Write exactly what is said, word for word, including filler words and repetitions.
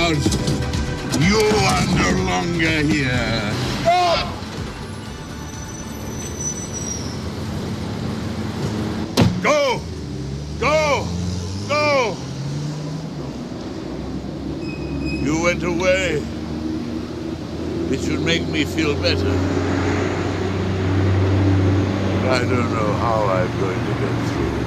out. You are no longer here. Go! Go! Go! You went away. It should make me feel better. But I don't know how I'm going to get through.